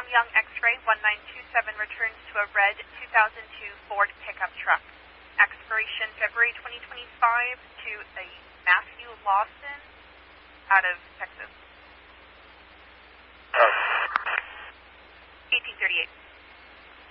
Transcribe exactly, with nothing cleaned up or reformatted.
Tom Young X-ray one nine two seven returns to a red two thousand two Ford pickup truck. Expiration February twenty twenty-five to a Matthew Lawson out of Texas.